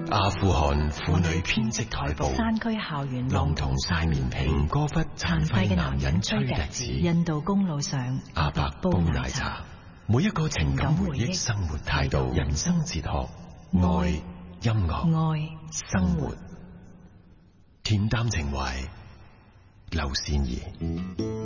阿富汗婦女編織台布， 山區校園浪童曬棉被，吳哥窟殘廢嘅男人吹笛子， 印度公路上阿伯煲奶茶，每一個情感回憶、生活態度、人生哲學、愛、音樂、 愛、 生活，恬淡情懷，劉善儀。